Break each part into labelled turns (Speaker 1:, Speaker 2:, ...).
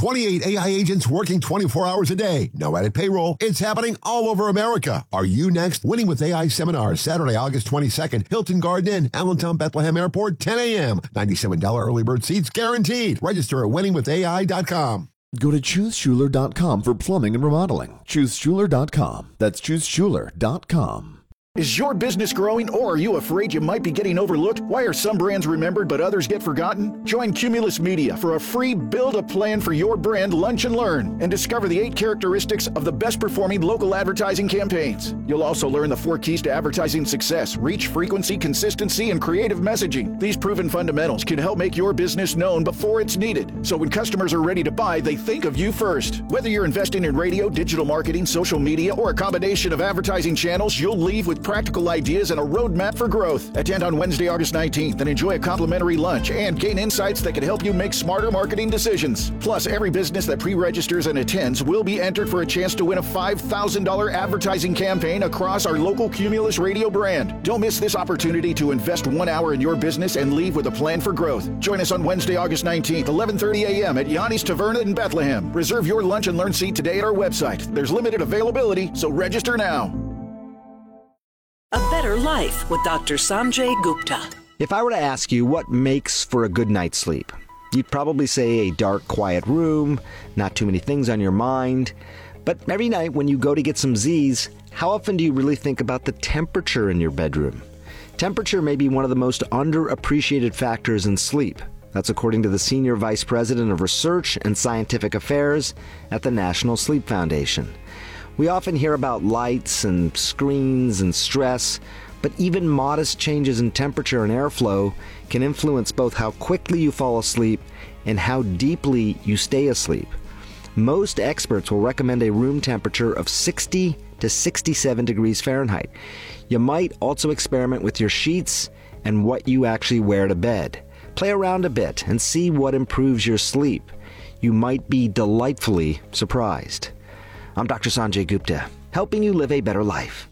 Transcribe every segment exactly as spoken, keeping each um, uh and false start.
Speaker 1: twenty-eight A I agents working twenty-four hours a day. No added payroll. It's happening all over America. Are you next? Winning with A I seminar, Saturday, August twenty-second. Hilton Garden Inn, Allentown, Bethlehem Airport, ten a.m. ninety-seven dollars early bird seats guaranteed. Register at winning with A I dot com.
Speaker 2: Go to choose schuler dot com for plumbing and remodeling. choose schuler dot com. That's choose schuler dot com.
Speaker 3: Is your business growing, or are you afraid you might be getting overlooked? Why are some brands remembered but others get forgotten? Join Cumulus Media for a free Build a Plan for Your Brand Lunch and Learn and discover the eight characteristics of the best performing local advertising campaigns. You'll also learn the four keys to advertising success: reach, frequency, consistency, and creative messaging. These proven fundamentals can help make your business known before it's needed, so when customers are ready to buy, they think of you first. Whether you're investing in radio, digital marketing, social media, or a combination of advertising channels, you'll leave with practical ideas and a roadmap for growth. Attend on Wednesday, August nineteenth and enjoy a complimentary lunch and gain insights that can help you make smarter marketing decisions. Plus, every business that pre-registers and attends will be entered for a chance to win a five thousand dollars advertising campaign across our local Cumulus radio brand. Don't miss this opportunity to invest one hour in your business and leave with a plan for growth. Join us on Wednesday, August nineteenth, eleven thirty a.m. at Yanni's Taverna in Bethlehem. Reserve your lunch and learn seat today at our website. There's limited availability, so register now.
Speaker 4: A Better Life with Doctor Sanjay Gupta.
Speaker 5: If I were to ask you what makes for a good night's sleep, you'd probably say a dark, quiet room, not too many things on your mind. But every night when you go to get some Z's, how often do you really think about the temperature in your bedroom? Temperature may be one of the most underappreciated factors in sleep. That's according to the Senior Vice President of Research and Scientific Affairs at the National Sleep Foundation. We often hear about lights and screens and stress, but even modest changes in temperature and airflow can influence both how quickly you fall asleep and how deeply you stay asleep. Most experts will recommend a room temperature of sixty to sixty-seven degrees Fahrenheit. You might also experiment with your sheets and what you actually wear to bed. Play around a bit and see what improves your sleep. You might be delightfully surprised. I'm Doctor Sanjay Gupta, helping you live a better life.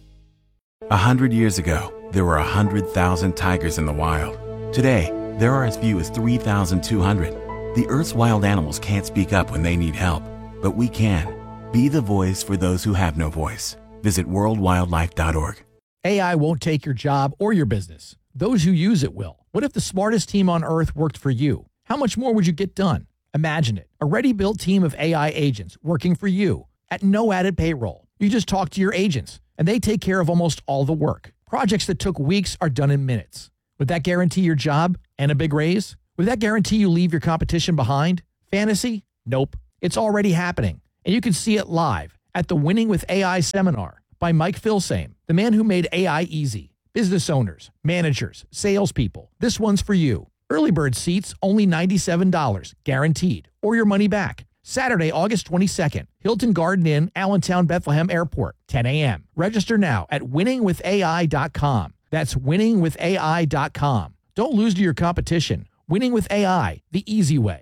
Speaker 6: A hundred years ago, there were a hundred thousand tigers in the wild. Today, there are as few as three thousand two hundred. The Earth's wild animals can't speak up when they need help, but we can. Be the voice for those who have no voice. Visit world wildlife dot org.
Speaker 7: A I won't take your job or your business. Those who use it will. What if the smartest team on Earth worked for you? How much more would you get done? Imagine it. A ready-built team of A I agents working for you at no added payroll. You just talk to your agents, and they take care of almost all the work. Projects that took weeks are done in minutes. Would that guarantee your job and a big raise? Would that guarantee you leave your competition behind? Fantasy? Nope. It's already happening, and you can see it live at the Winning with A I seminar by Mike Filsame, the man who made A I easy. Business owners, managers, salespeople. This one's for you. Early bird seats, only ninety-seven dollars, guaranteed, or your money back. Saturday, August twenty-second, Hilton Garden Inn, Allentown, Bethlehem Airport, ten a.m. Register now at winning with A I dot com. That's winning with A I dot com. Don't lose to your competition. Winning with A I, the easy way.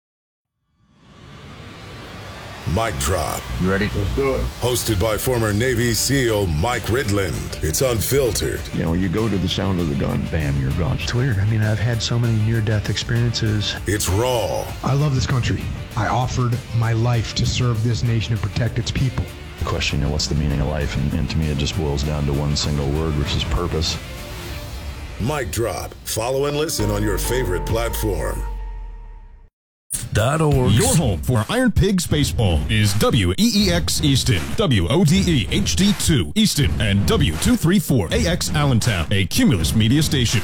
Speaker 8: Mic Drop.
Speaker 9: You ready? Let's do it.
Speaker 8: Hosted by former Navy SEAL Mike Ridland. It's unfiltered.
Speaker 9: You know, you go to the sound of the gun, bam, you're gone.
Speaker 10: It's weird. I mean, I've had so many near-death experiences.
Speaker 8: It's raw.
Speaker 11: I love this country. I offered my life to serve this nation and protect its people.
Speaker 9: The question, you know, what's the meaning of life? And, and to me, it just boils down to one single word, which is purpose.
Speaker 8: Mic Drop. Follow and listen on your favorite platform.
Speaker 12: .org. Your home for Iron Pigs Baseball is W E E X Easton, W O D E H D two Easton, and W two thirty-four A X Allentown, a Cumulus media station.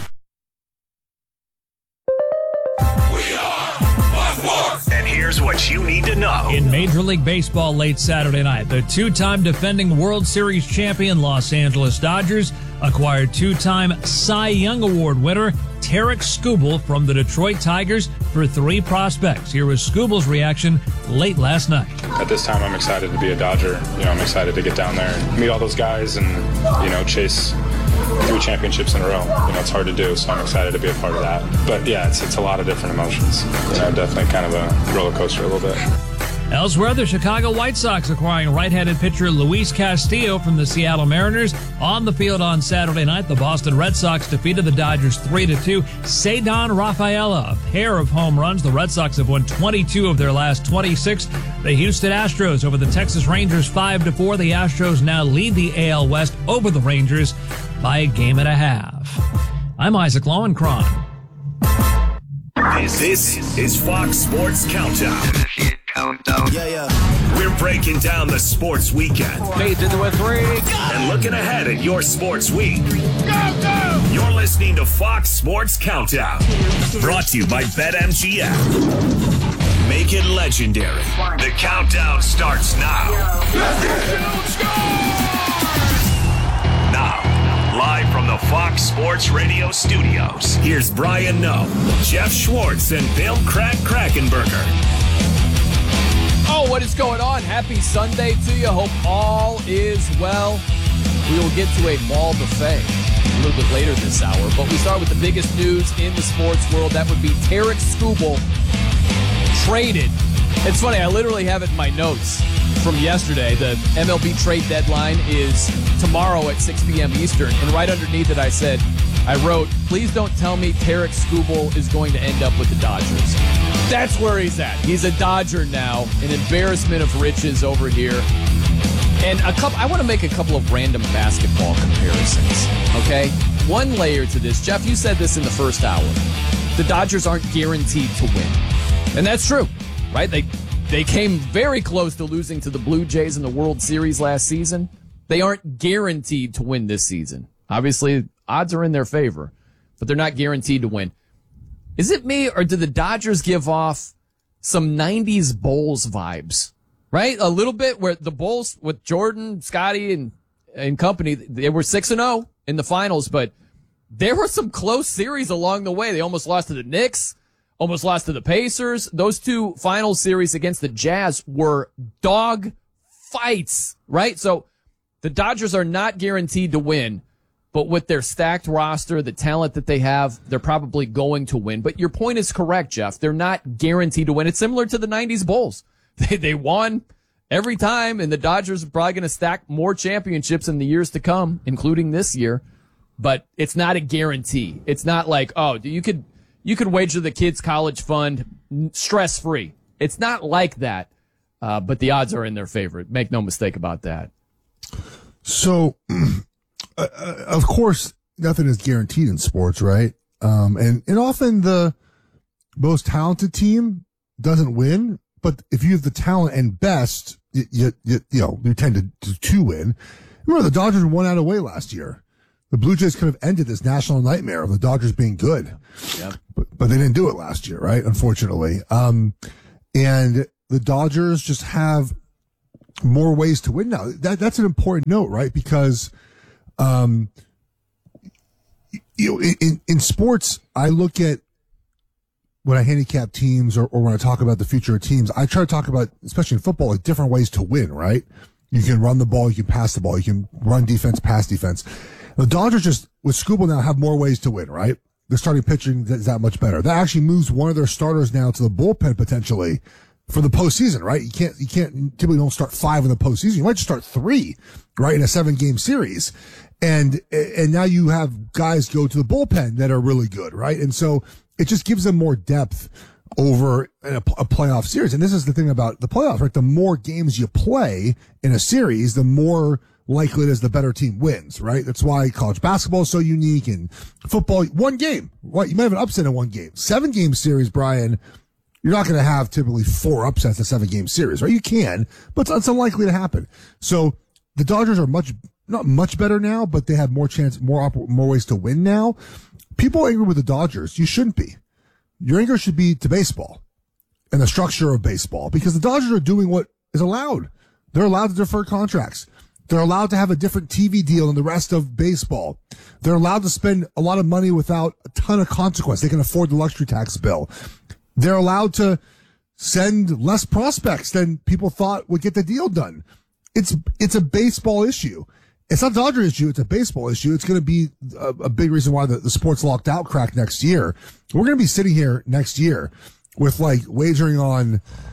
Speaker 13: We are Black Sports. And here's what you need to know.
Speaker 14: In Major League Baseball late Saturday night, the two-time defending World Series champion Los Angeles Dodgers acquired two-time Cy Young Award winner Tarik Skubal from the Detroit Tigers for three prospects. Here was Skubal's reaction late last night.
Speaker 15: At this time, I'm excited to be a Dodger. You know, I'm excited to get down there and meet all those guys and, you know, chase three championships in a row. You know, it's hard to do, so I'm excited to be a part of that. But yeah, it's it's a lot of different emotions. You know, definitely kind of a roller coaster a little bit.
Speaker 14: Elsewhere, the Chicago White Sox acquiring right-handed pitcher Luis Castillo from the Seattle Mariners. On the field on Saturday night, the Boston Red Sox defeated the Dodgers three to two. Cedar Rafaela, a pair of home runs. The Red Sox have won twenty-two of their last twenty-six. The Houston Astros over the Texas Rangers five to four. The Astros now lead the A L West over the Rangers by a game and a half. I'm Isaac Lowenkron.
Speaker 13: This, this is Fox Sports Countdown.
Speaker 16: Countdown.
Speaker 13: Yeah, yeah. We're breaking down the sports weekend.
Speaker 16: Fades into a three.
Speaker 13: And looking ahead at your sports week.
Speaker 16: Go, go!
Speaker 13: You're listening to Fox Sports Countdown. Brought to you by BetMGM. Make it legendary. The countdown starts now. Now, live from the Fox Sports Radio studios, here's Brian Noe, Jeff Schwartz, and Bill Crack Krackenberger.
Speaker 17: Oh, what is going on? Happy Sunday to you. Hope all is well. We will get to a ball buffet a little bit later this hour, but we start with the biggest news in the sports world. That would be Tarik Skubal traded. It's funny, I literally have it in my notes from yesterday. The M L B trade deadline is tomorrow at six p.m. Eastern, and right underneath it I said, I wrote, please don't tell me Tarik Skubal is going to end up with the Dodgers. That's where he's at. He's a Dodger now, an embarrassment of riches over here. And a couple, I want to make a couple of random basketball comparisons, okay? One layer to this. Jeff, you said this in the first hour. The Dodgers aren't guaranteed to win. And that's true, right? They they came very close to losing to the Blue Jays in the World Series last season. They aren't guaranteed to win this season. Obviously, odds are in their favor, but they're not guaranteed to win. Is it me, or did the Dodgers give off some nineties Bulls vibes, right? A little bit, where the Bulls with Jordan, Scotty, and, and company, they were six and oh in the finals, but there were some close series along the way. They almost lost to the Knicks, almost lost to the Pacers. Those two final series against the Jazz were dog fights, right? So the Dodgers are not guaranteed to win. But with their stacked roster, the talent that they have, they're probably going to win. But your point is correct, Jeff. They're not guaranteed to win. It's similar to the nineties Bulls. They they won every time, and the Dodgers are probably going to stack more championships in the years to come, including this year. But it's not a guarantee. It's not like, oh, you could you could wager the kids' college fund stress-free. It's not like that. Uh, but the odds are in their favor. Make no mistake about that.
Speaker 18: So... Uh, of course, nothing is guaranteed in sports, right? Um, and, and often the most talented team doesn't win, but if you have the talent and best, you, you, you, you know, you tend to, to, to win. Remember, the Dodgers won out of way last year. The Blue Jays could have ended this national nightmare of the Dodgers being good.
Speaker 17: Yep.
Speaker 18: But, but they didn't do it last year, right? Unfortunately. Um, and the Dodgers just have more ways to win now. That, that's an important note, right? Because, Um, you know, in, in sports, I look at when I handicap teams or, or when I talk about the future of teams, I try to talk about, especially in football, like different ways to win, right? You can run the ball, you can pass the ball, you can run defense, pass defense. The Dodgers just, with Skubal now, have more ways to win, right? Their starting pitching is that much better. That actually moves one of their starters now to the bullpen potentially for the postseason, right? You can't, you can't, typically don't start five in the postseason. You might just start three, right, in a seven game series. And, and now you have guys go to the bullpen that are really good, right? And so it just gives them more depth over a, a playoff series. And this is the thing about the playoffs, right? The more games you play in a series, the more likely it is the better team wins, right? That's why college basketball is so unique, and football, one game, right? You might have an upset in one game. Seven game series, Brian, you're not going to have typically four upsets in a seven game series, right? You can, but it's unlikely to happen. So the Dodgers are much, not much better now, but they have more chance, more op- more ways to win now. People are angry with the Dodgers. You shouldn't be. Your anger should be to baseball and the structure of baseball, because the Dodgers are doing what is allowed. They're allowed to defer contracts. They're allowed to have a different T V deal than the rest of baseball. They're allowed to spend a lot of money without a ton of consequence. They can afford the luxury tax bill. They're allowed to send less prospects than people thought would get the deal done. It's, it's a baseball issue. It's not a Dodger issue. It's a baseball issue. It's going to be a, a big reason why the, the sports locked out crack next year. We're going to be sitting here next year with like wagering on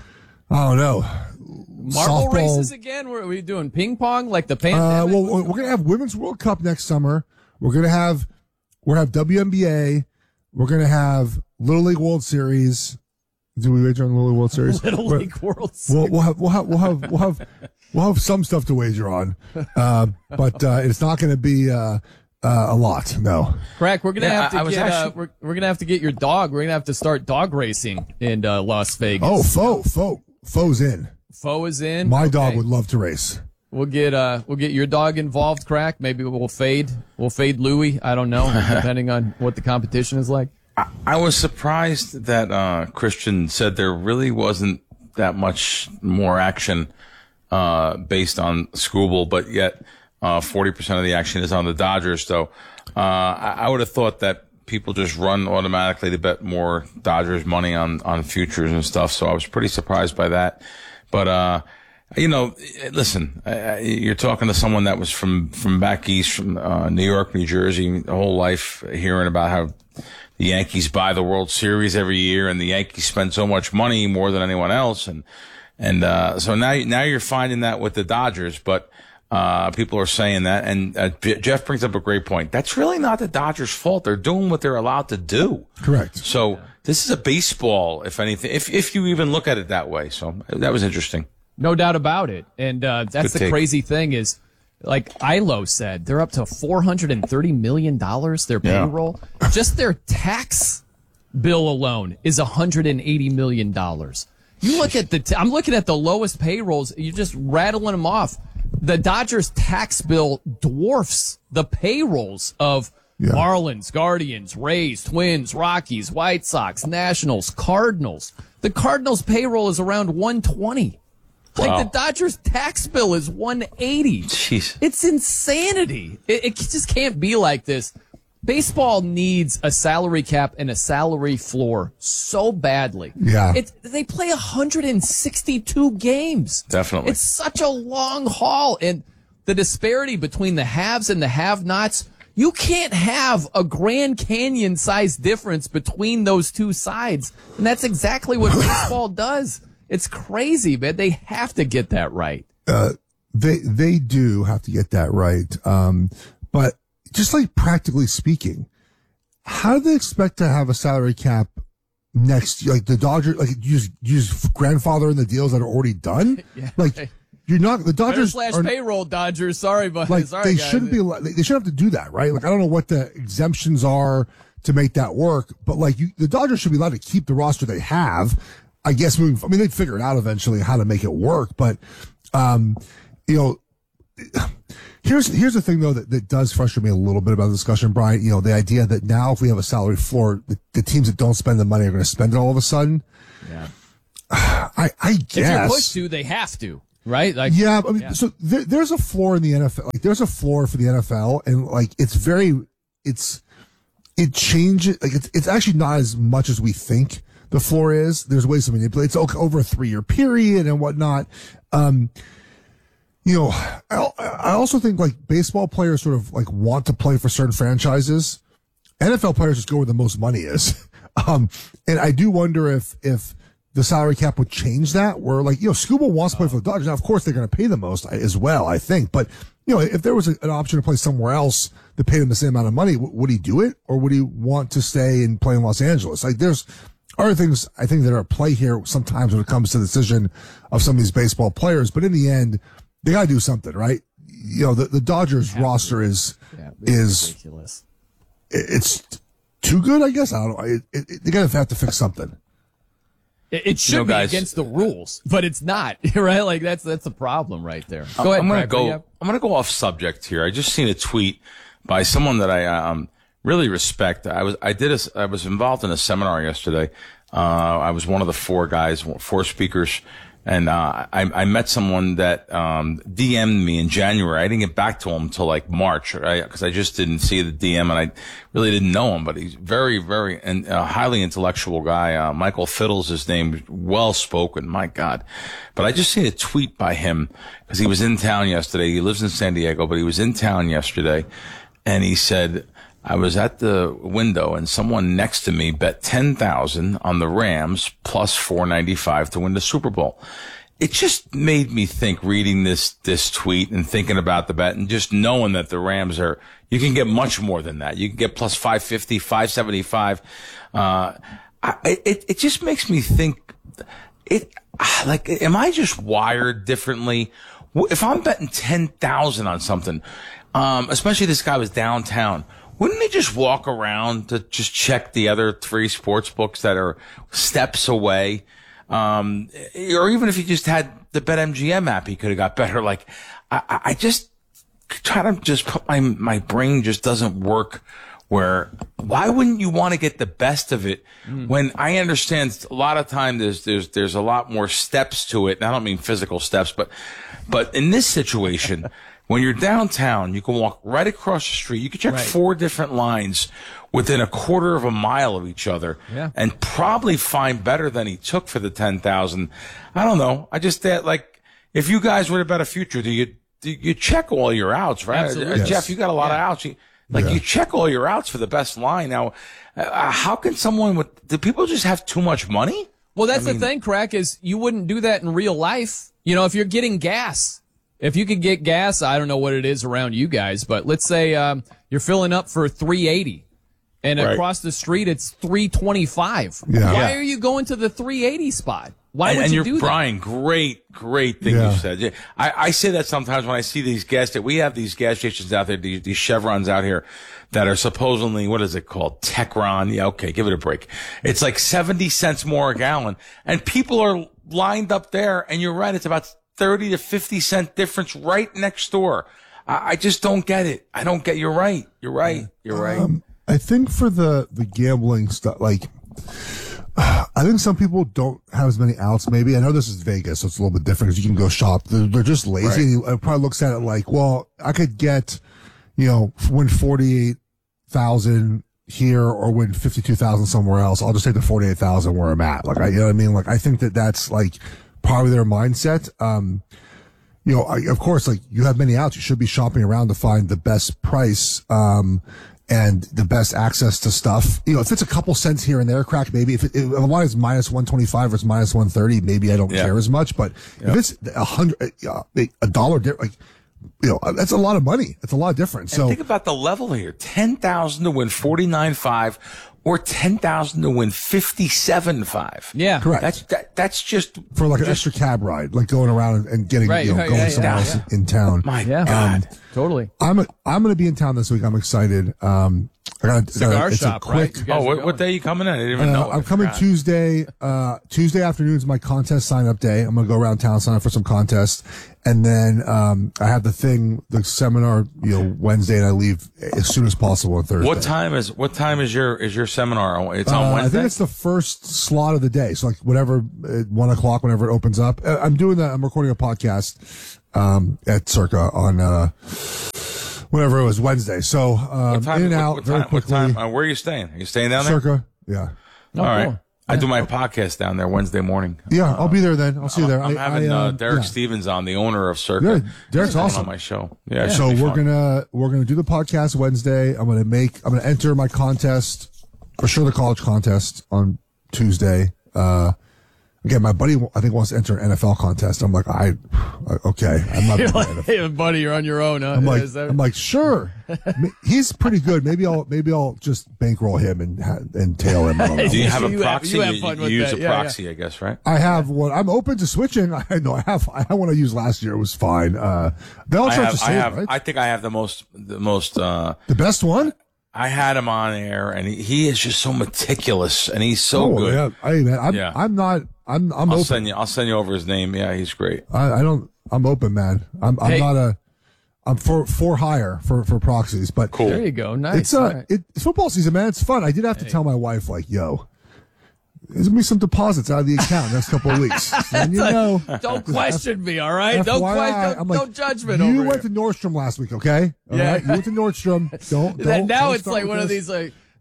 Speaker 18: I don't know.
Speaker 17: Marble
Speaker 18: Softball,
Speaker 17: races again? What are we doing? Ping pong like the pandemic?
Speaker 18: Uh, well, we're going to have Women's World Cup next summer. We're going to have we're going to have W N B A. We're going to have Little League World Series. Do we wager on the Little League World Series?
Speaker 17: Little
Speaker 18: we're,
Speaker 17: League World Series.
Speaker 18: We'll, we'll have we'll have we'll have we'll have we'll have some stuff to wager on, uh, but uh, it's not going to be uh, uh, a lot. No.
Speaker 17: Crack, we're gonna
Speaker 6: Yeah,
Speaker 17: have to
Speaker 6: I- I was
Speaker 17: get.
Speaker 6: actually-
Speaker 17: uh, we're, we're gonna have to get your dog. We're gonna have to start dog racing in uh, Las Vegas.
Speaker 18: Oh, Fo, Fo, Fo's in.
Speaker 17: Fo is in.
Speaker 18: My
Speaker 17: Okay.
Speaker 18: dog would love to race.
Speaker 17: We'll get uh we'll get your dog involved, Crack. Maybe we'll fade we'll fade Louie. I don't know, depending on what the competition is like.
Speaker 6: I, I was surprised that uh, Christian said there really wasn't that much more action uh, based on Skubal, but yet uh, forty percent of the action is on the Dodgers. So uh, I, I would have thought that people just run automatically to bet more Dodgers money on, on futures and stuff. So I was pretty surprised by that. But, uh, you know, listen, uh, you're talking to someone that was from, from back east, from uh, New York, New Jersey, the whole life hearing about how the Yankees buy the World Series every year and the Yankees spend so much money more than anyone else. And, and, uh, so now, now you're finding that with the Dodgers, but, uh, people are saying that. And, uh, Jeff brings up a great point. That's really not the Dodgers' fault. They're doing what they're allowed to do.
Speaker 18: Correct.
Speaker 6: So this is a baseball, if anything, if, if you even look at it that way. So that was interesting.
Speaker 17: No doubt about it. And uh, that's
Speaker 6: Good
Speaker 17: the
Speaker 6: take.
Speaker 17: crazy thing is, like Ilo said, they're up to four hundred thirty million dollars, their
Speaker 6: Yeah.
Speaker 17: payroll. Just their tax bill alone is one hundred eighty million dollars. You look at the, t- I'm looking at the lowest payrolls, you're just rattling them off. The Dodgers tax bill dwarfs the payrolls of
Speaker 18: Yeah.
Speaker 17: Marlins, Guardians, Rays, Twins, Rockies, White Sox, Nationals, Cardinals. The Cardinals payroll is around one twenty. Like
Speaker 6: Wow.
Speaker 17: the Dodgers tax bill is one eighty.
Speaker 6: Jeez.
Speaker 17: It's insanity. It, it just can't be like this. Baseball needs a salary cap and a salary floor so badly.
Speaker 18: Yeah.
Speaker 17: It, they play one hundred sixty-two games.
Speaker 6: Definitely.
Speaker 17: It's such a long haul. And the disparity between the haves and the have-nots, you can't have a Grand Canyon size difference between those two sides. And that's exactly what baseball does. It's crazy, man. They have to get that right.
Speaker 18: Uh, they they do have to get that right. Um, but just like practically speaking, how do they expect to have a salary cap next year? Like the Dodgers, like you just, you just grandfather in the deals that are already done.
Speaker 17: Yeah,
Speaker 18: like
Speaker 17: right.
Speaker 18: you're not the Dodgers
Speaker 17: slash
Speaker 18: are,
Speaker 17: payroll Dodgers. Sorry, but
Speaker 18: like
Speaker 17: sorry,
Speaker 18: they
Speaker 17: guys.
Speaker 18: shouldn't be. They shouldn't have to do that, right? Like I don't know what the exemptions are to make that work, but like you, the Dodgers should be allowed to keep the roster they have. I guess moving. I mean, they'd figure it out eventually how to make it work, but um, you know. Here's here's the thing though that, that does frustrate me a little bit about the discussion, Brian. You know, the idea that now if we have a salary floor, the, the teams that don't spend the money are going to spend it all of a sudden.
Speaker 17: Yeah.
Speaker 18: I I guess
Speaker 17: If you're pushed to, they have to, right? Like,
Speaker 18: yeah, I mean,
Speaker 17: yeah.
Speaker 18: so there, there's a floor in the N F L. Like, there's a floor for the N F L, and like it's very, it's it changes. Like it's it's actually not as much as we think the floor is. There's ways to manipulate. It's over a three year period and whatnot. Um, You know, I, I also think like baseball players sort of like want to play for certain franchises. N F L players just go where the most money is. Um, and I do wonder if, if the salary cap would change that where like, you know, Skubal wants to play for the Dodgers. Now, of course, they're going to pay the most as well, I think. But, you know, if there was a, an option to play somewhere else that paid him the same amount of money, w- would he do it? Or would he want to stay and play in Los Angeles? Like there's other things I think that are at play here sometimes when it comes to the decision of some of these baseball players. But in the end, they gotta do something, right? You know, the, the Dodgers roster is,
Speaker 17: Yeah,
Speaker 18: is,
Speaker 17: ridiculous.
Speaker 18: it's too good, I guess. I don't know. It, it, it, they gotta have to fix something.
Speaker 17: It, it should
Speaker 6: You know,
Speaker 17: be
Speaker 6: guys-
Speaker 17: against the rules, but it's not, right? Like that's that's the problem right there. Go ahead,
Speaker 6: I'm gonna
Speaker 17: Craig, what do you
Speaker 6: go.
Speaker 17: have?
Speaker 6: I'm gonna go off subject here. I just seen a tweet by someone that I um really respect. I was I did a, I was involved in a seminar yesterday. Uh, I was one of the four guys, four speakers, and uh, I, I met someone that um D M'd me in January. I didn't get back to him until like March, right? Because I just didn't see the D M, and I really didn't know him. But he's very, very and uh, highly intellectual guy. Uh, Michael Fiddle's his name, well spoken. My God! But I just seen a tweet by him because he was in town yesterday. He lives in San Diego, but he was in town yesterday, and he said,
Speaker 19: I was at the window and someone next to me bet ten thousand on the Rams plus four ninety-five to win the Super Bowl. It just made me think reading this, this tweet and thinking about the bet and just knowing that the Rams are, you can get much more than that. You can get plus five fifty, five seventy-five. Uh, I, it, it just makes me think it, like, am I just wired differently? If I'm betting ten thousand on something, um, especially this guy was downtown, wouldn't he just walk around to just check the other three sports books that are steps away? Um, or even if he just had the BetMGM app, he could have got better. Like, I, I just try to just put my, my brain just doesn't work where, why wouldn't you want to get the best of it mm. when I understand a lot of time there's, there's, there's a lot more steps to it. And I don't mean physical steps, but, but in this situation, when you're downtown, you can walk right across the street. You can check right. four different lines within a quarter of a mile of each other yeah. and probably find better than he took for the ten thousand. I don't know. I just that like, if you guys would have bet a future, do you, do you check all your outs, right? Uh,
Speaker 17: yes.
Speaker 19: Jeff, you got a lot yeah. of outs. You, like yeah. you check all your outs for the best line. Now, uh, how can someone with, do people just have too much money?
Speaker 17: Well, that's
Speaker 19: I mean,
Speaker 17: the thing, Crack, is you wouldn't do that in real life. You know, if you're getting gas. If you could get gas, I don't know what it is around you guys, but let's say um, you're filling up for three eighty, and right. across the street it's three twenty-five.
Speaker 18: Yeah.
Speaker 17: Why
Speaker 19: yeah.
Speaker 17: are you going to the three eighty spot? Why
Speaker 19: and,
Speaker 17: would
Speaker 19: and
Speaker 17: you
Speaker 19: you're,
Speaker 17: do that?
Speaker 19: Brian, great, great thing
Speaker 18: yeah.
Speaker 19: you said. I, I say that sometimes when I see these gas stations. We have these gas stations out there, these, these Chevrons out here that are supposedly, what is it called? Techron. Yeah, okay, give it a break. It's like seventy cents more a gallon, and people are lined up there, and you're right, it's about thirty to fifty cent difference right next door. I, I just don't get it. I don't get, you're right. You're right. You're right.
Speaker 18: Um, I think for the, the gambling stuff, like, I think some people don't have as many outs, maybe. I know this is Vegas, so it's a little bit different because you can go shop. They're, they're just lazy. Right. It probably looks at it like, well, I could get, you know, win forty-eight thousand here or win fifty-two thousand somewhere else. I'll just take the forty-eight thousand where I'm at. Like, I, you know what I mean? Like, I think that that's like, part of their mindset. Um, you know, I, of course, like you have many outs. You should be shopping around to find the best price, um, and the best access to stuff. You know, if it's a couple cents here and there, Crack, maybe if it, if a line is minus one twenty-five or it's minus one thirty, maybe I don't yeah. care as much. But yeah. if it's a hundred, uh, a dollar, like, you know, that's a lot of money. It's a lot of difference.
Speaker 19: And
Speaker 18: so
Speaker 19: think about the level here. ten thousand to win forty-nine five. Or ten thousand to win fifty-seven five.
Speaker 17: Yeah,
Speaker 18: correct.
Speaker 19: That's that, that's just
Speaker 18: for like an
Speaker 19: just,
Speaker 18: extra cab ride, like going around and, and getting
Speaker 17: right,
Speaker 18: you know
Speaker 17: right,
Speaker 18: going
Speaker 17: yeah,
Speaker 18: somewhere
Speaker 17: yeah,
Speaker 18: else
Speaker 17: yeah.
Speaker 18: in town.
Speaker 19: My
Speaker 17: yeah.
Speaker 19: God,
Speaker 18: um,
Speaker 17: totally.
Speaker 18: I'm a, I'm going to be in town this week. I'm excited. Um, I got
Speaker 17: cigar
Speaker 18: it's
Speaker 17: shop,
Speaker 18: a quick,
Speaker 17: right?
Speaker 19: Oh, what, what day are you coming in? I didn't even
Speaker 18: uh,
Speaker 19: know.
Speaker 18: I'm coming Tuesday. Uh, Tuesday afternoon is my contest sign up day. I'm going to go around town, sign up for some contests. And then, um, I have the thing, the seminar, you know, Wednesday, and I leave as soon as possible on Thursday.
Speaker 19: What time is, what time is your, is your seminar? It's on
Speaker 18: uh,
Speaker 19: Wednesday?
Speaker 18: I think it's the first slot of the day. So like whatever, at one o'clock, whenever it opens up. Uh, I'm doing that. I'm recording a podcast, um, at Circa on, uh, whenever it was Wednesday. So, um,
Speaker 19: time,
Speaker 18: in and
Speaker 19: what,
Speaker 18: out
Speaker 19: what
Speaker 18: very
Speaker 19: time,
Speaker 18: quickly.
Speaker 19: What time, uh, where are you staying? Are you staying down there?
Speaker 18: Circa. Yeah.
Speaker 17: Oh,
Speaker 19: All right.
Speaker 17: cool.
Speaker 19: I do my podcast down there Wednesday morning.
Speaker 18: Yeah, I'll be there then. I'll see you there.
Speaker 19: I'm
Speaker 18: I,
Speaker 19: having
Speaker 18: I,
Speaker 19: uh,
Speaker 18: uh,
Speaker 19: Derek
Speaker 18: yeah.
Speaker 19: Stevens on, the owner of Circa.
Speaker 18: Yeah, Derek's
Speaker 19: He's
Speaker 18: awesome
Speaker 19: on my show. Yeah, it
Speaker 18: so
Speaker 19: should be
Speaker 18: we're
Speaker 19: fun.
Speaker 18: gonna we're gonna do the podcast Wednesday. I'm gonna make I'm gonna enter my contest for sure, the college contest on Tuesday. Uh, again, my buddy I think wants to enter an N F L contest. I'm like, I okay, I'm not.
Speaker 17: You're like, hey, buddy, you're on your own. Huh?
Speaker 18: I'm like,
Speaker 17: that...
Speaker 18: I'm like, sure. He's pretty good. Maybe I'll maybe I'll just bankroll him and and tail him.
Speaker 19: Do you have a
Speaker 17: You
Speaker 19: proxy?
Speaker 17: have- you have
Speaker 19: You,
Speaker 17: fun
Speaker 19: you
Speaker 17: with
Speaker 19: use
Speaker 17: that.
Speaker 19: a
Speaker 17: Yeah,
Speaker 19: proxy,
Speaker 17: yeah.
Speaker 19: I guess, right?
Speaker 18: I have one. I'm open to switching. I know I have. I had one I used last year. It was fine. Uh, they all
Speaker 19: I
Speaker 18: start
Speaker 19: have,
Speaker 18: to
Speaker 19: I
Speaker 18: save,
Speaker 19: have,
Speaker 18: right?
Speaker 19: I think I have the most, the most, uh,
Speaker 18: the best one.
Speaker 19: I had him on air, and he, he is just so meticulous, and he's so
Speaker 18: oh,
Speaker 19: good.
Speaker 18: Yeah. Hey, man, I'm,
Speaker 19: Yeah.
Speaker 18: I'm not. I'm. I'm
Speaker 19: I'll
Speaker 18: open.
Speaker 19: send you. I'll send you over his name. Yeah, he's great.
Speaker 18: I, I don't. I'm open, man. I'm. I'm
Speaker 17: Hey.
Speaker 18: not a. I'm for for hire for for proxies, but
Speaker 19: Cool.
Speaker 17: There you go. Nice.
Speaker 18: it's uh,
Speaker 17: All right.
Speaker 18: it, it's football season, man. It's fun. I did have to
Speaker 17: Hey.
Speaker 18: tell my wife, like, yo, there's gonna be some deposits out of the account next couple of weeks, and you know,
Speaker 17: Don't question me, all right? Don't
Speaker 18: F Y I,
Speaker 17: question.
Speaker 18: I'm
Speaker 17: Don't,
Speaker 18: like,
Speaker 17: don't judge me.
Speaker 18: You
Speaker 17: over
Speaker 18: went
Speaker 17: here.
Speaker 18: to Nordstrom last week, okay? All
Speaker 17: Yeah.
Speaker 18: right, you went to Nordstrom. Don't.
Speaker 17: That-
Speaker 18: don't
Speaker 17: now
Speaker 18: don't
Speaker 17: it's
Speaker 18: start
Speaker 17: like
Speaker 18: with
Speaker 17: one of
Speaker 18: this.
Speaker 17: these like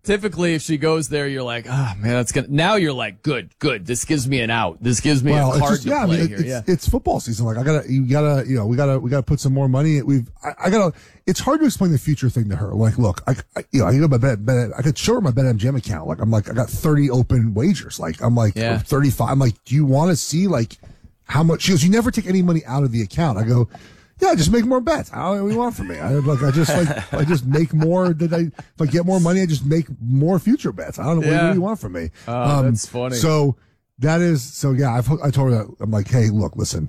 Speaker 17: typically, if she goes there, you're like, oh, man, that's going to. Now you're like, good, good. This gives me an out. This gives me
Speaker 18: well,
Speaker 17: a card
Speaker 18: just,
Speaker 17: to
Speaker 18: yeah,
Speaker 17: play
Speaker 18: I mean,
Speaker 17: here.
Speaker 18: It's,
Speaker 17: yeah.
Speaker 18: it's football season. Like, I gotta, you gotta, you know, we gotta, we gotta put some more money. We've, I, I gotta, it's hard to explain the future thing to her. Like, look, I, I you know, I can go my bet, bet, I could show her my BetMGM account. Like, I'm like, I got thirty open wagers. Like, I'm like,
Speaker 17: Yeah.
Speaker 18: thirty-five. I'm like, do you want to see, like, how much? She goes, you never take any money out of the account. I go, yeah, just make more bets. I don't know what you want from me. I like, I just like, I just make more. That I, if I get more money, I just make more future bets. I don't know what,
Speaker 17: Yeah.
Speaker 18: what do you want from me.
Speaker 17: Oh, that's funny.
Speaker 18: So that is, so yeah, I've, I told her that. I'm like, hey, look, listen,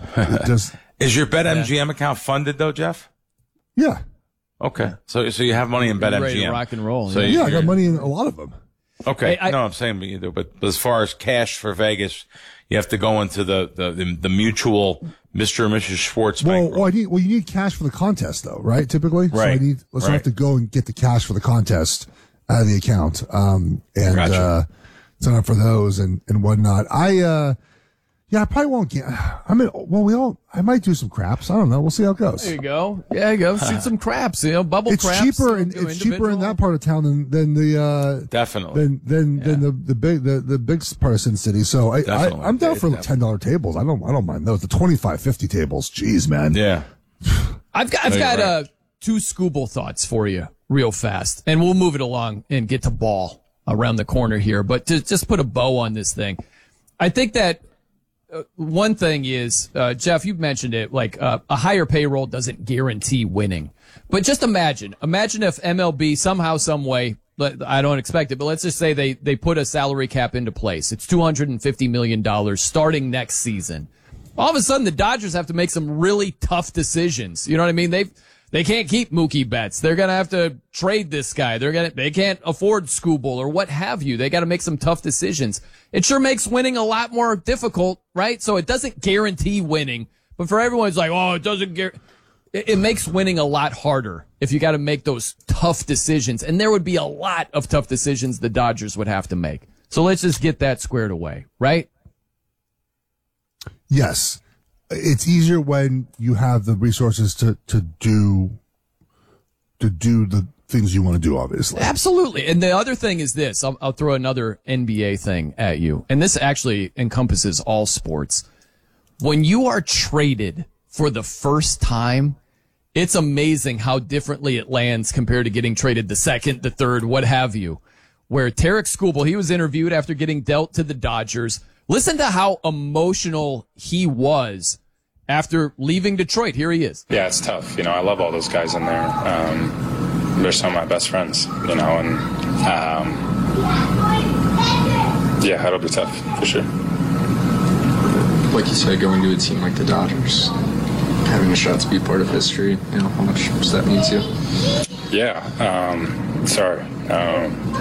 Speaker 18: just
Speaker 19: Is your BetMGM account funded though, Jeff?
Speaker 18: yeah,
Speaker 19: Okay, so so you have money in
Speaker 17: You're ready to
Speaker 19: BetMGM.
Speaker 17: rock and roll,
Speaker 19: So
Speaker 17: yeah.
Speaker 19: you-
Speaker 18: yeah, I got
Speaker 19: you're-
Speaker 18: money in a lot of them.
Speaker 19: Okay,
Speaker 17: Hey, I-
Speaker 19: no, I'm saying me either. But as far as cash for Vegas, you have to go into the the, the, the mutual Mister and Missus Schwartz
Speaker 18: Well,
Speaker 19: bank.
Speaker 18: well, I need, well, you need cash for the contest though, right? Typically, so I
Speaker 19: Right,
Speaker 18: need, so I have
Speaker 19: right.
Speaker 18: to go and get the cash for the contest out of the account, um, and
Speaker 19: Gotcha.
Speaker 18: uh, sign up for those and and whatnot. I, uh, yeah, I probably won't get. I mean, well, we all. I might do some craps. I don't know. We'll see how it goes.
Speaker 17: There you go. Yeah, you go. Shoot some craps. You know, bubble
Speaker 18: It's
Speaker 17: craps.
Speaker 18: cheaper, and
Speaker 17: do
Speaker 18: it's cheaper in
Speaker 17: individual.
Speaker 18: that part of town than than the uh,
Speaker 19: Definitely.
Speaker 18: than than than the the big the, the big part of Sin City. So I, I
Speaker 19: Definitely.
Speaker 18: I'm down for
Speaker 19: Definitely.
Speaker 18: ten dollar tables. I don't I don't mind those. The twenty five fifty tables. Jeez, man.
Speaker 19: Yeah.
Speaker 17: I've got I've
Speaker 19: No, you're
Speaker 17: got
Speaker 19: right.
Speaker 17: uh, two Scooble thoughts for you, real fast, and we'll move it along and get to ball around the corner here. But to just put a bow on this thing, I think that uh, one thing is, uh, Jeff, you've mentioned it, like uh, a higher payroll doesn't guarantee winning. But just imagine, imagine if M L B somehow, some way, let- I don't expect it, but let's just say they they put a salary cap into place. It's two hundred fifty million dollars starting next season. All of a sudden, the Dodgers have to make some really tough decisions. You know what I mean? They they can't keep Mookie Betts. They're gonna have to trade this guy. They're gonna they can't afford Scooble or what have you. They got to make some tough decisions. It sure makes winning a lot more difficult, right? So it doesn't guarantee winning, but for everyone, it's like, oh, it doesn't guarantee. It, it makes winning a lot harder if you got to make those tough decisions, and there would be a lot of tough decisions the Dodgers would have to make. So let's just get that squared away, right?
Speaker 18: Yes, it's easier when you have the resources to to do to do the things you want to do. Obviously,
Speaker 17: Absolutely. And the other thing is this. I'll, I'll throw another N B A thing at you. And this actually encompasses all sports. When you are traded for the first time, it's amazing how differently it lands compared to getting traded the second, the third, what have you. Where Tarek Skubal, he was interviewed after getting dealt to the Dodgers. Listen to how emotional he was after leaving Detroit. Here he is.
Speaker 15: Yeah, it's tough. You know, I love all those guys in there. Um, they're some of my best friends, you know, and um, yeah, it'll be tough for sure.
Speaker 20: Like you said, going to a team like the Dodgers, having a shot to be part of history, you know, how much does that mean to you?
Speaker 15: Yeah, um, sorry. Um,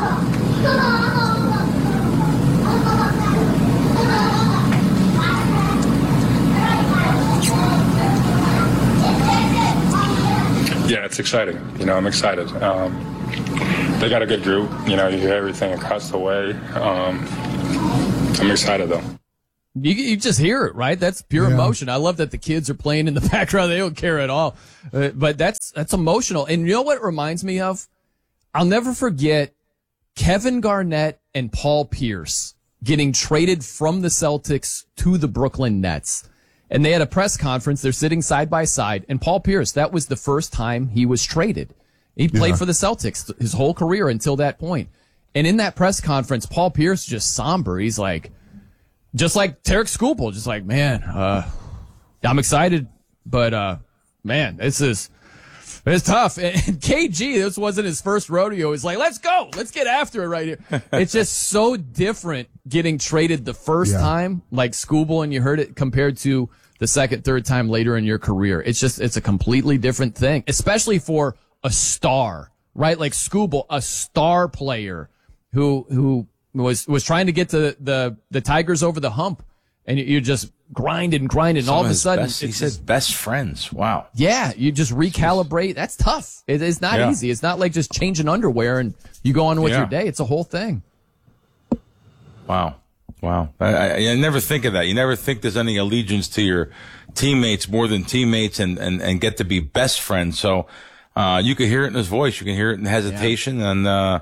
Speaker 15: yeah, it's exciting. You know, I'm excited. Um, they got a good group. You know, you hear everything across the way. Um, I'm excited, though.
Speaker 17: You, you just hear it, right? That's pure
Speaker 18: Yeah.
Speaker 17: emotion. I love that the kids are playing in the background. They don't care at all. Uh, but that's that's emotional. And you know what it reminds me of? I'll never forget Kevin Garnett and Paul Pierce getting traded from the Celtics to the Brooklyn Nets. And they had a press conference. They're sitting side by side. And Paul Pierce, that was the first time he was traded. He played
Speaker 18: Yeah.
Speaker 17: for the Celtics his whole career until that point. And in that press conference, Paul Pierce just somber. He's like, just like Tarek Skubal, just like, man, uh, I'm excited, but, uh, man, this is, it's tough. And K G, this wasn't his first rodeo. He's like, let's go. Let's get after it right here. It's just so different getting traded the first
Speaker 18: Yeah.
Speaker 17: time, like Skubal, and you heard it, compared to the second, third time later in your career. It's just, it's a completely different thing, especially for a star, right? Like Skubal, a star player who, who was, was trying to get the, the, the Tigers over the hump, and you, you just grind and grind, and
Speaker 19: Some
Speaker 17: all of a
Speaker 19: his
Speaker 17: sudden,
Speaker 19: best- he
Speaker 17: it's
Speaker 19: said
Speaker 17: just-
Speaker 19: best friends. Wow.
Speaker 17: yeah, you just recalibrate. That's tough. It is not
Speaker 19: Yeah.
Speaker 17: easy. It's not like just changing underwear and you go on with
Speaker 19: Yeah.
Speaker 17: your day. It's a whole thing.
Speaker 19: Wow. Wow. I, I, I never think of that. You never think there's any allegiance to your teammates more than teammates, and, and, and get to be best friends. So, uh, you can hear it in his voice. You can hear it in hesitation. And, uh,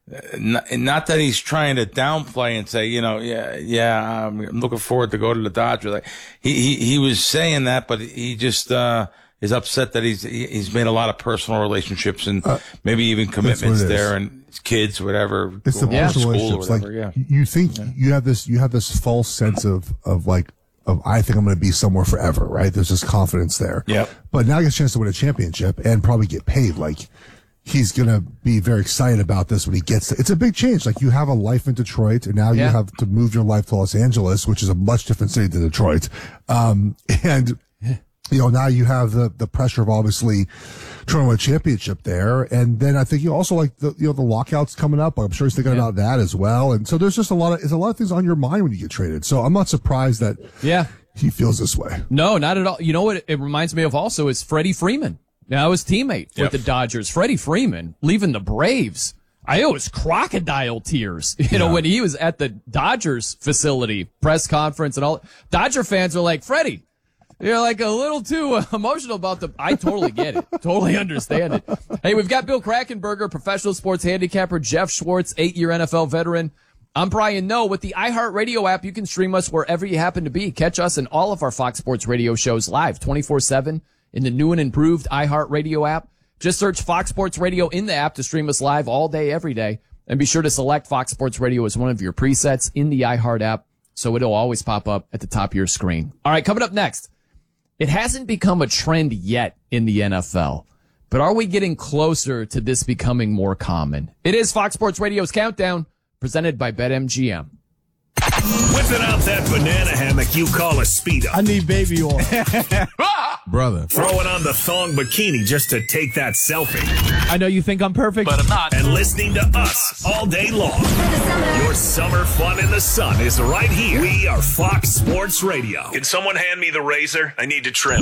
Speaker 19: Not, not that he's trying to downplay and say, you know, yeah, yeah, I'm, I'm looking forward to go to the Dodgers. Like he, he, he was saying that, but he just, uh, is upset that he's, he's made a lot of personal relationships and uh, maybe even commitments there and kids, whatever.
Speaker 18: It's the personal relationships.
Speaker 19: Whatever,
Speaker 18: like
Speaker 19: yeah.
Speaker 18: you think
Speaker 19: yeah.
Speaker 18: you have this, you have this false sense of, of like, of I think I'm going to be somewhere forever, right? There's this confidence there.
Speaker 19: Yep.
Speaker 18: But now he gets a chance to win a championship and probably get paid. Like, he's going to be very excited about this when he gets to, it's a big change. Like, you have a life in Detroit and now
Speaker 17: Yeah.
Speaker 18: you have to move your life to Los Angeles, which is a much different city than Detroit. Um, and, you know, now you have the, the pressure of obviously trying to win a championship there. And then I think you also like the, you know, the lockouts coming up. I'm sure he's thinking
Speaker 17: Yeah.
Speaker 18: about that as well. And so there's just a lot of, there's a lot of things on your mind when you get traded. So I'm not surprised that
Speaker 17: Yeah.
Speaker 18: he feels this way.
Speaker 17: No, not at all. You know what it reminds me of also is Freddie Freeman. Now, his teammate
Speaker 19: Yep.
Speaker 17: with the Dodgers, Freddie Freeman, leaving the Braves. I owe his crocodile tears. You know, when he was at the Dodgers facility, press conference and all. Dodger fans are like, Freddie, you're like a little too uh, emotional about the. I totally get it. Totally understand it. Hey, we've got Bill Krackomberger, professional sports handicapper, Jeff Schwartz, eight-year N F L veteran. I'm Brian Noe. With the iHeartRadio app, you can stream us wherever you happen to be. Catch us in all of our Fox Sports Radio shows live twenty-four seven in the new and improved iHeartRadio app. Just search Fox Sports Radio in the app to stream us live all day, every day. And be sure to select Fox Sports Radio as one of your presets in the iHeart app so it'll always pop up at the top of your screen. All right, coming up next. It hasn't become a trend yet in the N F L, but are we getting closer to this becoming more common? It is Fox Sports Radio's Countdown, presented by BetMGM.
Speaker 13: Whipping out that banana hammock you call a Speedo.
Speaker 21: I need baby oil.
Speaker 12: Brother.
Speaker 13: Throwing on the thong bikini just to take that selfie.
Speaker 21: I know you think I'm perfect,
Speaker 13: But I'm not. And listening to us all day long. Your summer fun in the sun is right here. We are Fox Sports Radio. Can someone hand me the razor? I need to trim.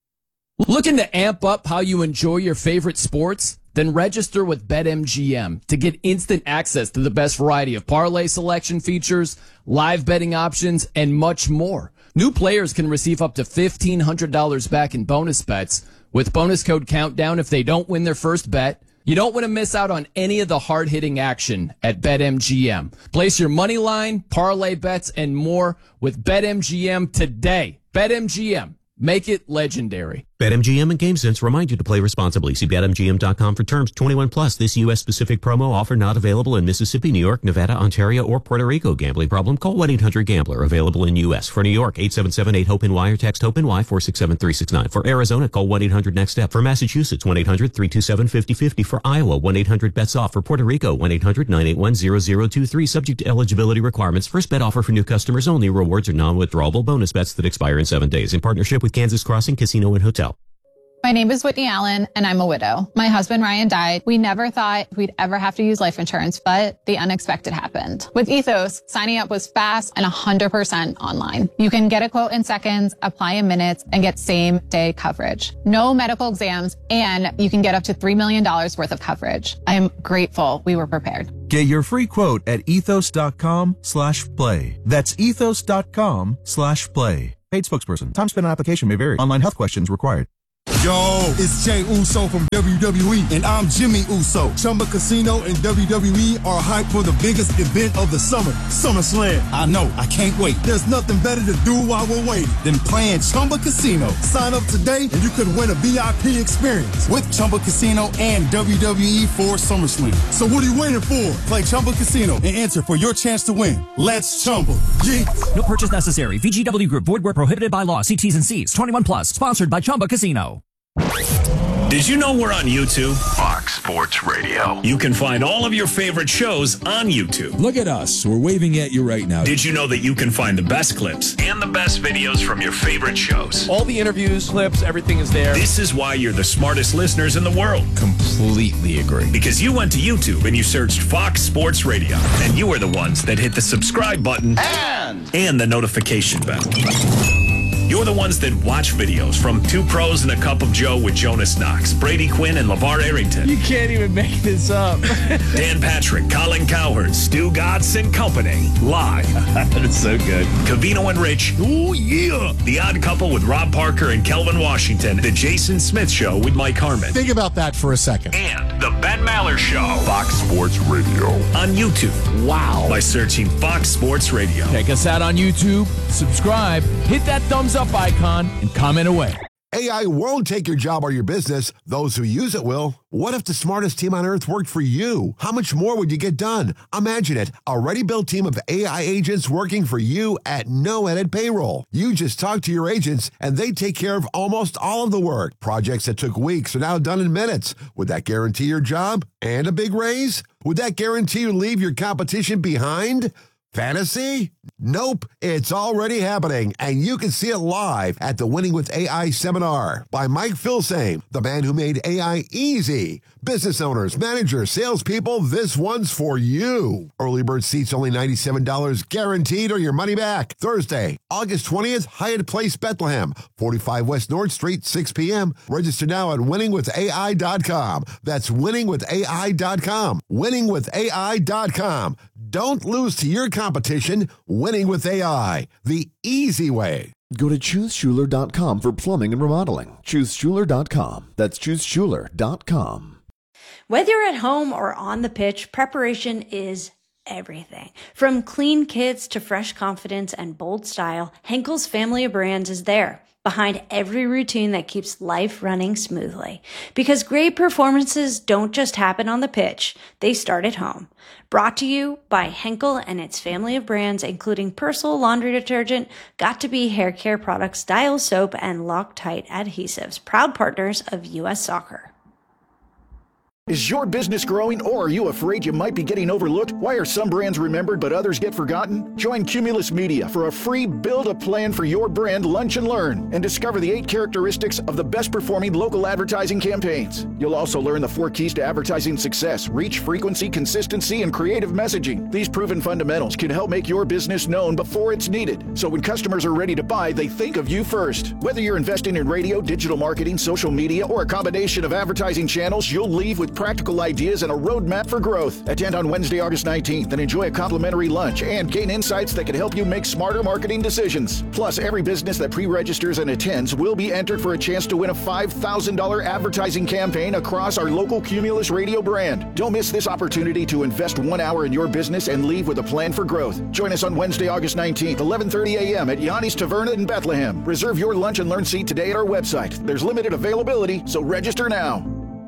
Speaker 17: Looking to amp up how you enjoy your favorite sports? Then register with BetMGM to get instant access to the best variety of parlay selection features, live betting options, and much more. New players can receive up to fifteen hundred dollars back in bonus bets with bonus code Countdown if they don't win their first bet. You don't want to miss out on any of the hard-hitting action at BetMGM. Place your money line, parlay bets, and more with BetMGM today. BetMGM. Make it legendary.
Speaker 22: BetMGM and GameSense remind you to play responsibly. See Bet M G M dot com for terms. twenty-one plus. This U S-specific promo offer not available in Mississippi, New York, Nevada, Ontario, or Puerto Rico. Gambling problem? Call one eight hundred gambler. Available in U S. For New York, eight seven seven eight hope N Y or text HOPE-NY four six seven three six nine. For Arizona, call one eight hundred next step. For Massachusetts, one eight hundred three two seven five zero five zero. For Iowa, one eight hundred bets off. For Puerto Rico, one eight hundred nine eight one zero zero two three. Subject to eligibility requirements. First bet offer for new customers only. Rewards are non-withdrawable bonus bets that expire in seven days. In partnership with Kansas Crossing Casino and Hotel.
Speaker 23: My name is Whitney Allen, and I'm a widow. My husband, Ryan, died. We never thought we'd ever have to use life insurance, but the unexpected happened. With Ethos, signing up was fast and one hundred percent online. You can get a quote in seconds, apply in minutes, and get same-day coverage. No medical exams, and you can get up to three million dollars worth of coverage. I am grateful we were prepared.
Speaker 24: Get your free quote at ethos.com slash play. That's ethos.com slash play. Paid spokesperson. Time spent on application may vary. Online health questions required.
Speaker 25: Yo, it's Jay Uso from W W E, and I'm Jimmy Uso. Chumba Casino and W W E are hyped for the biggest event of the summer, SummerSlam. I know, I can't wait. There's nothing better to do while we're waiting than playing Chumba Casino. Sign up today and you could win a V I P experience with Chumba Casino and W W E for SummerSlam. So what are you waiting for? Play Chumba Casino and enter for your chance to win. Let's Chumba. Yeah.
Speaker 26: No purchase necessary. V G W Group. Void where prohibited by law. See T's and C's. twenty-one plus. Sponsored by Chumba Casino.
Speaker 13: Did you know we're on YouTube?
Speaker 8: Fox Sports Radio.
Speaker 13: You can find all of your favorite shows on YouTube.
Speaker 27: Look at us. We're waving at you right now.
Speaker 13: Did you know that you can find the best clips and the best videos from your favorite shows?
Speaker 17: All the interviews, clips, everything is there.
Speaker 13: This is why you're the smartest listeners in the world.
Speaker 27: Completely agree.
Speaker 13: Because you went to YouTube and you searched Fox Sports Radio, and you were the ones that hit the subscribe button
Speaker 16: And,
Speaker 13: and the notification bell. You're the ones that watch videos from Two Pros and a Cup of Joe with Jonas Knox, Brady Quinn, and LeVar Arrington.
Speaker 21: You can't even make this up.
Speaker 13: Dan Patrick, Colin Cowherd, Stu Gatz and Company. Live.
Speaker 1: That's so good.
Speaker 13: Covino and Rich. Oh, yeah. The Odd Couple with Rob Parker and Kelvin Washington. The Jason Smith Show with Mike Harmon.
Speaker 2: Think about that for a second.
Speaker 13: And The Ben Maller Show.
Speaker 8: Fox Sports Radio.
Speaker 13: On YouTube.
Speaker 21: Wow.
Speaker 13: By searching Fox Sports Radio.
Speaker 17: Check us out on YouTube, subscribe, hit that thumbs up icon, and comment away.
Speaker 3: A I won't take your job or your business. Those who use it will. What if the smartest team on earth worked for you? How much more would you get done? Imagine it. A ready-built team of A I agents working for you at no added payroll. You just talk to your agents, and they take care of almost all of the work. Projects that took weeks are now done in minutes. Would that guarantee your job and a big raise? Would that guarantee you leave your competition behind? Fantasy? Nope, it's already happening, and you can see it live at the Winning with A I seminar by Mike Filsaime, the man who made A I easy. Business owners, managers, salespeople, this one's for you. Early bird seats only ninety-seven dollars guaranteed or your money back. Thursday, August twentieth, Hyatt Place, Bethlehem, forty-five West North Street, six p.m. Register now at winning with A I dot com. That's winning with A I dot com. winning with A I dot com. Don't lose to your competition. Winning with A I, the easy way.
Speaker 4: Go to choose schuler dot com for plumbing and remodeling. choose schuler dot com. That's choose schuler dot com.
Speaker 5: Whether you're at home or on the pitch, preparation is everything. From clean kits to fresh confidence and bold style, Henkel's family of brands is there, behind every routine that keeps life running smoothly. Because great performances don't just happen on the pitch, they start at home. Brought to you by Henkel and its family of brands, including Persil laundry detergent, Got2b hair care products, Dial soap, and Loctite adhesives, proud partners of U S Soccer.
Speaker 7: Is your business growing, or are you afraid you might be getting overlooked? Why are some brands remembered but others get forgotten? Join Cumulus Media for a free Build a Plan for Your Brand Lunch and Learn and discover the eight characteristics of the best performing local advertising campaigns. You'll also learn the four keys to advertising success: reach, frequency, consistency, and creative messaging. These proven fundamentals can help make your business known before it's needed, so when customers are ready to buy, they think of you first. Whether you're investing in radio, digital marketing, social media, or a combination of advertising channels, you'll leave with practical ideas and a roadmap for growth. Attend on Wednesday, August nineteenth and enjoy a complimentary lunch and gain insights that can help you make smarter marketing decisions. Plus, every business that pre-registers and attends will be entered for a chance to win a five thousand dollars advertising campaign across our local Cumulus Radio brand. Don't miss this opportunity to invest one hour in your business and leave with a plan for growth. Join us on Wednesday, August nineteenth, eleven thirty a.m. at Yanni's Taverna in Bethlehem. Reserve your lunch and learn seat today at our website. There's limited availability, so register now.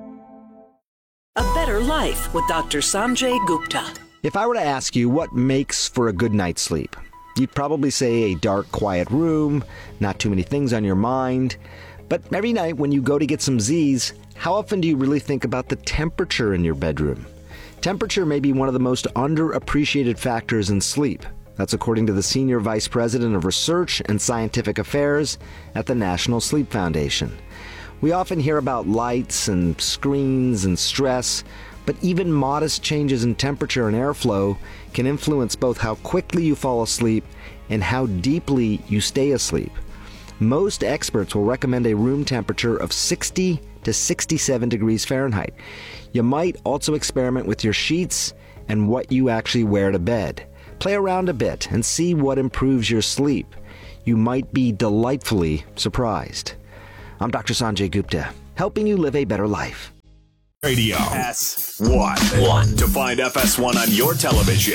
Speaker 10: A Better Life with Doctor Sanjay Gupta.
Speaker 28: If I were to ask you what makes for a good night's sleep, you'd probably say a dark, quiet room, not too many things on your mind. But every night when you go to get some Z's, how often do you really think about the temperature in your bedroom? Temperature may be one of the most underappreciated factors in sleep. That's according to the Senior Vice President of Research and Scientific Affairs at the National Sleep Foundation. We often hear about lights and screens and stress, but even modest changes in temperature and airflow can influence both how quickly you fall asleep and how deeply you stay asleep. Most experts will recommend a room temperature of sixty to sixty-seven degrees Fahrenheit. You might also experiment with your sheets and what you actually wear to bed. Play around a bit and see what improves your sleep. You might be delightfully surprised. I'm Doctor Sanjay Gupta, helping you live a better life.
Speaker 13: Radio. S one. one. To find F S one on your television,